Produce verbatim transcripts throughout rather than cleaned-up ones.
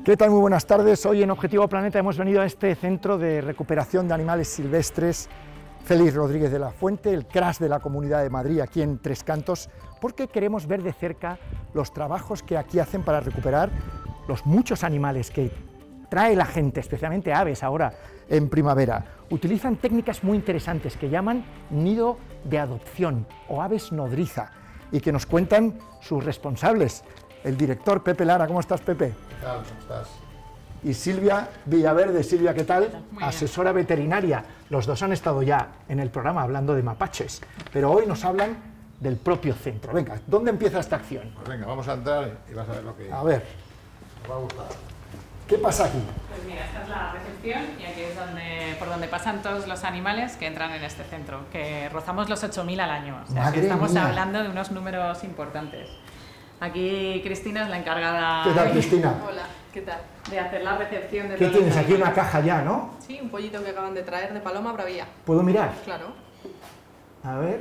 ¿Qué tal? Muy buenas tardes. Hoy en Objetivo Planeta hemos venido a este centro de recuperación de animales silvestres, Félix Rodríguez de la Fuente, el crash de la Comunidad de Madrid, aquí en Tres Cantos, porque queremos ver de cerca los trabajos que aquí hacen para recuperar los muchos animales que trae la gente, especialmente aves ahora en primavera. Utilizan técnicas muy interesantes que llaman nido de adopción o aves nodriza y que nos cuentan sus responsables. El director Pepe Lara. ¿Cómo estás, Pepe? ¿Qué tal? ¿Cómo estás? Y Silvia Villaverde. Silvia, ¿qué tal? Asesora veterinaria. Los dos han estado ya en el programa hablando de mapaches, pero hoy nos hablan del propio centro. Venga, ¿dónde empieza esta acción? Pues venga, vamos a entrar y vas a ver lo que... A ver. Nos va a gustar. ¿Qué pasa aquí? Pues mira, esta es la recepción y aquí es donde, por donde pasan todos los animales que entran en este centro, que rozamos los ocho mil al año. O sea, Madre que estamos mía. hablando de unos números importantes. Aquí Cristina es la encargada ¿Qué tal, Cristina? Hola, ¿qué tal? de hacer la recepción de ¿Qué todos tienes? los Aquí una animales. caja ya, ¿no? Sí, un pollito que acaban de traer de Paloma Bravía. ¿Puedo mirar? Claro. A ver.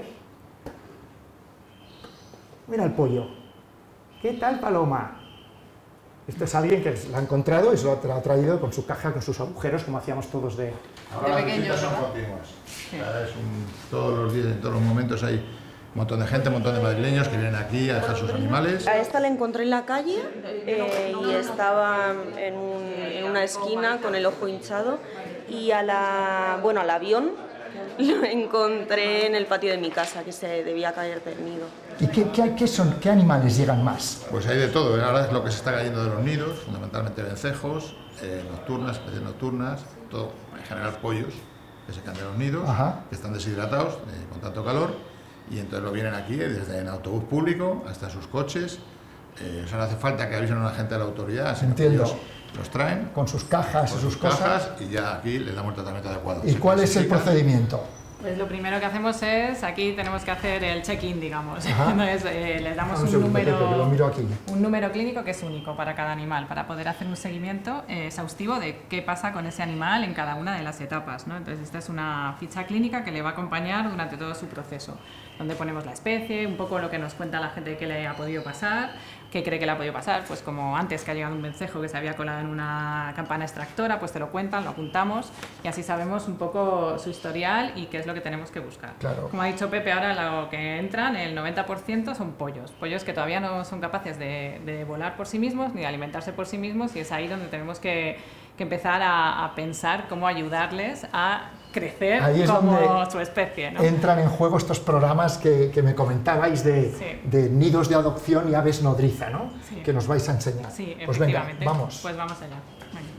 Mira el pollo. ¿Qué tal, Paloma? Esto es alguien que la ha encontrado y se lo ha tra- traído con su caja, con sus agujeros, como hacíamos todos de... Ahora De las pequeños, visitas son ¿no? continuas. O sea, es un- todos los días, en todos los momentos hay un montón de gente, un montón de madrileños que vienen aquí a dejar sus animales. A esta la encontré en la calle eh, y estaba en, un- en una esquina con el ojo hinchado, y a la, bueno, al avión lo encontré en el patio de mi casa, que se debía caer del nido. ¿Y qué, qué, qué son? ¿Qué animales llegan más? Pues hay de todo. Ahora es lo que se está cayendo de los nidos, fundamentalmente vencejos, eh, nocturnas, especies nocturnas, todo, en general pollos que se caen de los nidos, Ajá. que están deshidratados eh, con tanto calor, y entonces lo vienen aquí eh, desde en autobús público hasta sus coches. Eh, o sea, no hace falta que avisen a una gente de la autoridad, sino que Entiendo. ellos los traen Con sus cajas con y sus sus cosas. cajas y ya aquí les damos el tratamiento adecuado. ¿Y Se cuál es el clasifican. procedimiento? Pues lo primero que hacemos es, aquí tenemos que hacer el check-in, digamos. Ajá. Entonces eh, les damos Un un, segundo, Pepe, que lo número, miro aquí. un número clínico que es único para cada animal, para poder hacer un seguimiento eh, exhaustivo de qué pasa con ese animal en cada una de las etapas, ¿no? Entonces esta es una ficha clínica que le va a acompañar durante todo su proceso, donde ponemos la especie, un poco lo que nos cuenta la gente que le ha podido pasar, qué cree que le ha podido pasar, pues como antes que ha llegado un vencejo que se había colado en una campana extractora, pues te lo cuentan, lo apuntamos y así sabemos un poco su historial y qué es lo que tenemos que buscar. Claro. Como ha dicho Pepe, ahora lo que entran, el noventa por ciento son pollos, pollos que todavía no son capaces de, de volar por sí mismos ni de alimentarse por sí mismos, y es ahí donde tenemos que, que empezar a, a pensar cómo ayudarles a crecer Ahí es como donde su especie, ¿no? Entran en juego estos programas que, que me comentabais de, Sí. de nidos de adopción y aves nodriza, ¿no? Sí. Que nos vais a enseñar. Sí, Pues venga, efectivamente. vamos. Pues vamos allá. Venga.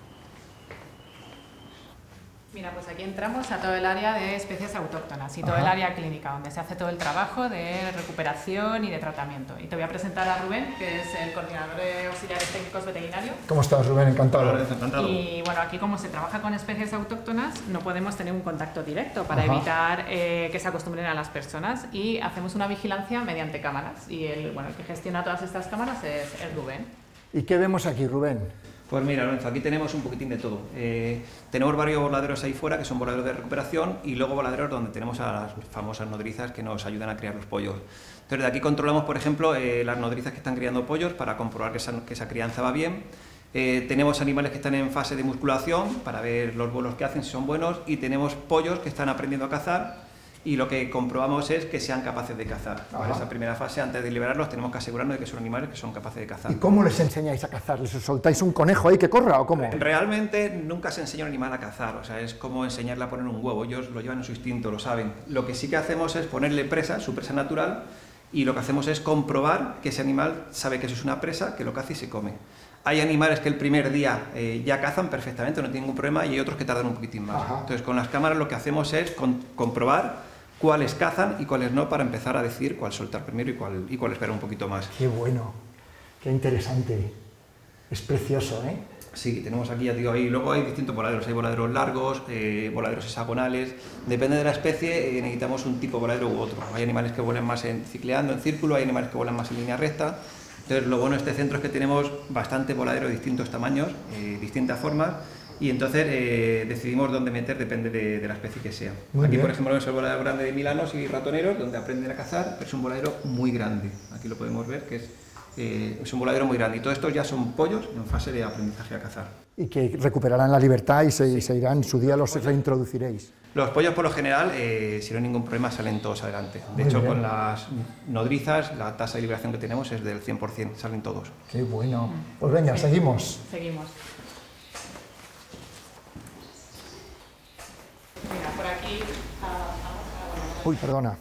Mira, pues aquí entramos a todo el área de especies autóctonas y todo Ajá. el área clínica, donde se hace todo el trabajo de recuperación y de tratamiento. Y te voy a presentar a Rubén, que es el coordinador de auxiliares técnicos veterinarios. ¿Cómo estás, Rubén? Encantado. Y bueno, aquí como se trabaja con especies autóctonas, no podemos tener un contacto directo para Ajá. evitar eh, que se acostumbren a las personas, y hacemos una vigilancia mediante cámaras. Y el, bueno, el que gestiona todas estas cámaras es, es Rubén. ¿Y qué vemos aquí, Rubén? Pues mira, Lorenzo, aquí tenemos un poquitín de todo. Eh, tenemos varios voladeros ahí fuera, que son voladeros de recuperación, y luego voladeros donde tenemos a las famosas nodrizas que nos ayudan a criar los pollos. Entonces, de aquí controlamos, por ejemplo, eh, las nodrizas que están criando pollos para comprobar que esa, que esa crianza va bien. Eh, tenemos animales que están en fase de musculación para ver los vuelos que hacen, si son buenos, y tenemos pollos que están aprendiendo a cazar, y lo que comprobamos es que sean capaces de cazar. Ajá. En esa primera fase, antes de liberarlos, tenemos que asegurarnos de que son animales que son capaces de cazar. ¿Y cómo les enseñáis a cazar? ¿Les soltáis un conejo ahí que corra o cómo? Realmente nunca se enseña a un animal a cazar, o sea, es como enseñarle a poner un huevo, ellos lo llevan en su instinto, lo saben. Lo que sí que hacemos es ponerle presa, su presa natural, y lo que hacemos es comprobar que ese animal sabe que eso es una presa, que lo caza y se come. Hay animales que el primer día eh, ya cazan perfectamente, no tienen ningún problema, y hay otros que tardan un poquitín más. Ajá. Entonces, con las cámaras lo que hacemos es con- comprobar cuáles cazan y cuáles no, para empezar a decir cuál soltar primero y cuál, y cuál esperar un poquito más. Qué bueno, qué interesante. Es precioso, ¿eh? Sí, tenemos aquí, ya te digo, ahí luego hay distintos voladeros, hay voladeros largos, eh, voladeros hexagonales, depende de la especie, eh, necesitamos un tipo de voladero u otro. Hay animales que vuelan más en, cicleando, en círculo, hay animales que vuelan más en línea recta. Entonces, lo bueno de este centro es que tenemos bastante voladero de distintos tamaños, eh, distintas formas, y entonces eh, decidimos dónde meter, depende de, de la especie que sea. Muy Aquí, bien. por ejemplo, es el voladero grande de milanos y ratoneros, donde aprenden a cazar, pero es un voladero muy grande. Aquí lo podemos ver, que es Eh, es un voladero muy grande y todos estos ya son pollos en fase de aprendizaje a cazar. Y que recuperarán la libertad y se, Sí. se irán, su día los reintroduciréis. Los pollos por lo general, eh, si no hay ningún problema, salen todos adelante. De Muy hecho, bien. con las nodrizas, la tasa de liberación que tenemos es del cien por cien, salen todos. Qué bueno. Pues venga, seguimos. Seguimos. Mira, por aquí. Uy, perdona.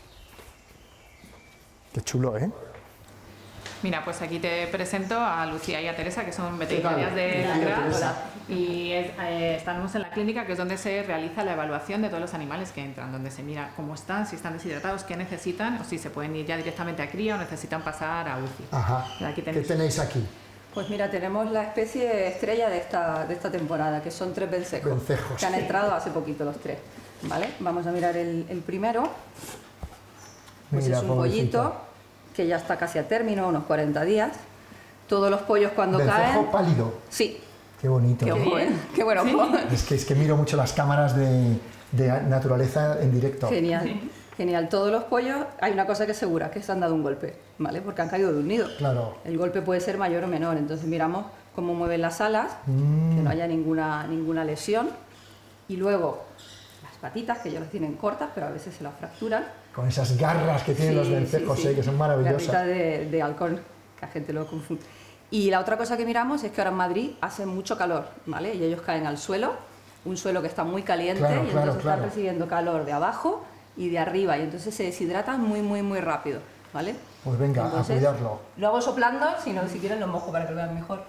Qué chulo, ¿eh? Mira, pues aquí te presento a Lucía y a Teresa, que son veterinarias de la Lucía, C R A. Teresa. Y es, eh, estamos en la clínica, que es donde se realiza la evaluación de todos los animales que entran, donde se mira cómo están, si están deshidratados, qué necesitan, o si se pueden ir ya directamente a cría o necesitan pasar a U C I. Ajá. Aquí ¿Qué tenéis. tenéis aquí? Pues mira, tenemos la especie estrella de esta, de esta temporada, que son tres vencejos, Vencejos. que han entrado hace poquito los tres. ¿Vale? Vamos a mirar el, el primero. Pues Mira, es un pobrecito. pollito que ya está casi a término, unos cuarenta días. Todos los pollos cuando Vencejo caen... pálido. Sí, Qué bonito. qué ojo, ¿eh? Qué buen ojo. Es que, es que miro mucho las cámaras de, de naturaleza en directo. Genial, genial. Todos los pollos, hay una cosa que es segura, que se han dado un golpe, ¿vale? Porque han caído de un nido. Claro. El golpe puede ser mayor o menor, entonces miramos cómo mueven las alas, Mm. que no haya ninguna, ninguna lesión. Y luego las patitas, que ya las tienen cortas, pero a veces se las fracturan. Con esas garras que tienen Sí, los vencejos, sí, sí. ¿eh? Que son maravillosas. Garrita de, de halcón, que la gente lo confunde. Y la otra cosa que miramos es que ahora en Madrid hace mucho calor, ¿vale? Y ellos caen al suelo, un suelo que está muy caliente, Claro, y claro, entonces claro. están recibiendo calor de abajo y de arriba, y entonces se deshidratan muy, muy, muy rápido, ¿vale? Pues venga, Entonces, a cuidarlo. Lo hago soplando, si no, si quieren lo mojo para que lo vean mejor.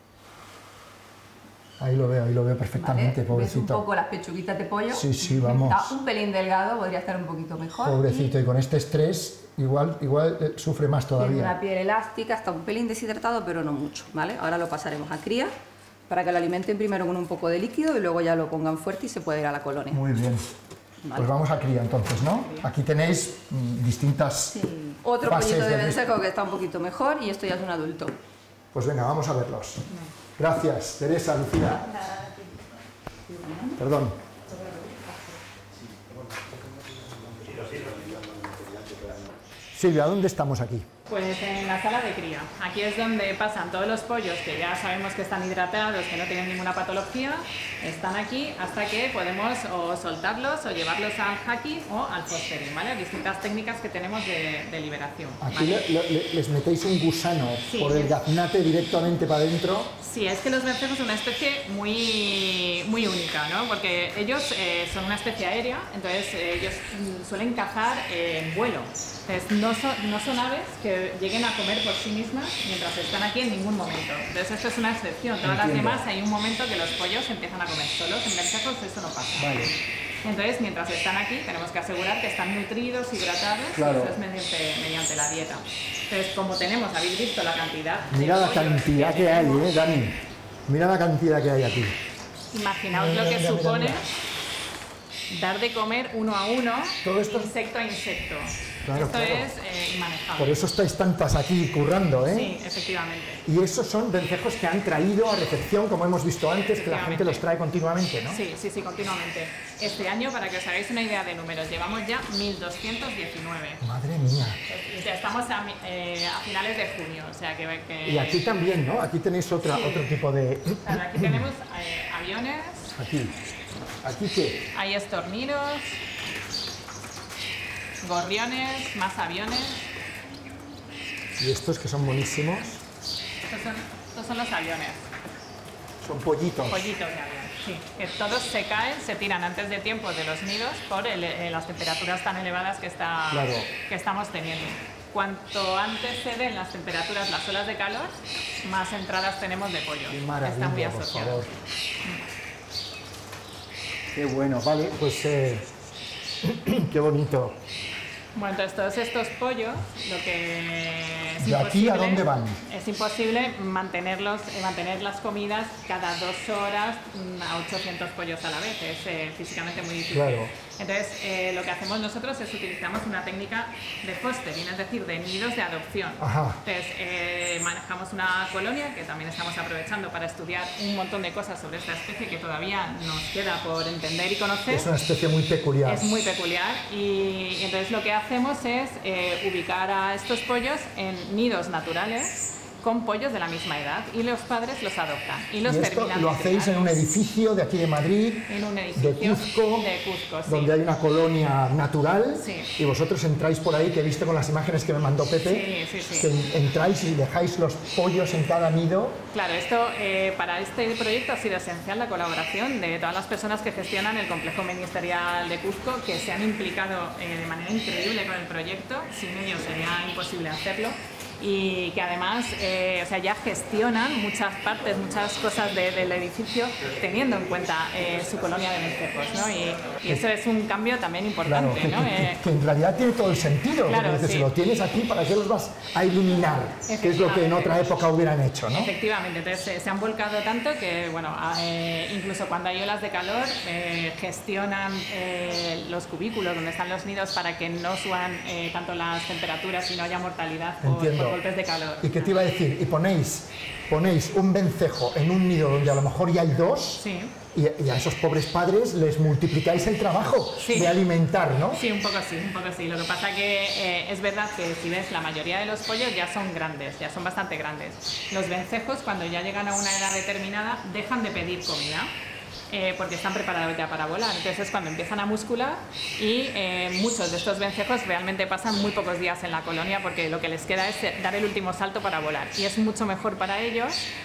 Ahí lo veo, ahí lo veo ¿Vale? perfectamente, ¿Ves pobrecito. un poco las pechuguitas de pollo? Sí, sí, vamos. Está un pelín delgado, podría estar un poquito mejor. Pobrecito, y con este estrés igual, igual eh, sufre más Tiene todavía. una piel elástica, está un pelín deshidratado, pero no mucho, ¿vale? Ahora lo pasaremos a cría para que lo alimenten primero con un poco de líquido y luego ya lo pongan fuerte y se puede ir a la colonia. Muy bien. Vale. Pues vamos a cría entonces, ¿no? Aquí tenéis mm, distintas Sí. Otro fases pollito de de riesgo. vencejo que está un poquito mejor y esto ya es un adulto. Pues venga, vamos a verlos. Gracias, Teresa, Lucía. Perdón. Silvia, ¿dónde estamos aquí? Pues en la sala de cría. Aquí es donde pasan todos los pollos que ya sabemos que están hidratados, que no tienen ninguna patología. Están aquí hasta que podemos o soltarlos o llevarlos al haki o al fostering, ¿vale? Distintas técnicas que tenemos de, de liberación. Aquí ¿vale? le- le- les metéis un gusano Sí. por el gaznate directamente para adentro. Sí, es que los vencejos son una especie muy, muy única, ¿no? Porque ellos eh, son una especie aérea, entonces eh, ellos mm, suelen cazar eh, en vuelo. Entonces no son, no son aves que lleguen a comer por sí mismas mientras están aquí en ningún momento. Entonces esto es una excepción. Todas las Entiendo. demás hay un momento que los pollos empiezan a comer solos. En vencejos eso no pasa. Vale. Entonces, mientras están aquí, tenemos que asegurar que están nutridos, hidratados, Claro. y eso es mediante, mediante la dieta. Entonces, como tenemos, habéis visto la cantidad de Mira la pollos cantidad que hay, tenemos. ¿eh, Dani? Mira la cantidad que hay aquí. Imaginaos Mira, lo que mira, mira, supone mira. dar de comer uno a uno, Todo esto- insecto a insecto. Claro, esto claro. es eh, inmanejable. Por eso estáis tantas aquí currando, ¿eh? Sí, efectivamente. Y esos son vencejos que han traído a recepción, como hemos visto antes, que la gente los trae continuamente, ¿no? Sí, sí, sí, continuamente. Este año, para que os hagáis una idea de números, llevamos ya mil doscientos diecinueve. Madre mía. Ya estamos a, mi- eh, a finales de junio, o sea que... que Y aquí también, ¿no? Aquí tenéis otra, Sí. otro tipo de... Claro, aquí tenemos eh, aviones, Aquí. ¿Aquí qué? hay estorninos, gorriones, más aviones. Y estos que son buenísimos, Estos son, estos son los aviones, son pollitos. pollitos de avión. Sí, que todos se caen, se tiran antes de tiempo de los nidos por el- eh, las temperaturas tan elevadas que, está, Claro. que estamos teniendo. Cuanto antes se den las temperaturas, las olas de calor, más entradas tenemos de pollo. Qué Está muy maravilla, por asociado. favor. Qué bueno, vale, pues eh, qué bonito. Bueno, entonces todos estos pollos, lo que es ¿De aquí a imposible- dónde van? Es imposible mantenerlos, eh, mantener las comidas cada dos horas mm, a ochocientos pollos a la vez. Es eh, físicamente muy difícil. Claro. Entonces, eh, lo que hacemos nosotros es utilizamos una técnica de fostering, es decir, de nidos de adopción. Ajá. Entonces, eh, manejamos una colonia que también estamos aprovechando para estudiar un montón de cosas sobre esta especie que todavía nos queda por entender y conocer. Es una especie muy peculiar. Es muy peculiar y entonces lo que hacemos es eh, ubicar a estos pollos en nidos naturales con pollos de la misma edad y los padres los adoptan y los y esto terminan lo de hacéis criar. en un edificio de aquí de Madrid, En un edificio de Cuzco, de Cuzco, sí. donde hay una colonia natural, Sí. y vosotros entráis por ahí, que he visto con las imágenes que me mandó Pepe, Sí, sí, sí. que entráis y dejáis los pollos en cada nido. Claro, esto eh, para este proyecto ha sido esencial la colaboración de todas las personas que gestionan el complejo ministerial de Cuzco, que se han implicado eh, de manera increíble con el proyecto. Sin ellos sería imposible hacerlo. Y que además eh, o sea, ya gestionan muchas partes, muchas cosas de, del edificio teniendo en cuenta eh, su colonia de vencejos, ¿no? Y, y eso es un cambio también Claro, importante, que, ¿no? que- Eh, que en realidad tiene todo el sentido. Claro, porque dices, sí. si lo tienes aquí, ¿para qué los vas a eliminar? Que es lo que en otra época hubieran hecho, ¿no? Efectivamente, entonces eh, se han volcado tanto que, bueno, a- eh, incluso cuando hay olas de calor, eh, gestionan eh, los cubículos donde están los nidos para que no suban eh, tanto las temperaturas y no haya mortalidad por, Entiendo. por golpes de calor. ¿Y qué te iba a decir? Y ponéis, ponéis un vencejo en un nido donde a lo mejor ya hay dos, Sí. y, y a esos pobres padres les multiplicáis el trabajo Sí. de alimentar, ¿no? Sí, un poco sí, un poco sí. Lo que pasa que eh, es verdad que si ves la mayoría de los pollos ya son grandes, ya son bastante grandes. Los vencejos cuando ya llegan a una edad determinada dejan de pedir comida. Eh, porque están preparados ya para volar. Entonces es cuando empiezan a muscular y eh, muchos de estos vencejos realmente pasan muy pocos días en la colonia porque lo que les queda es dar el último salto para volar. Y es mucho mejor para ellos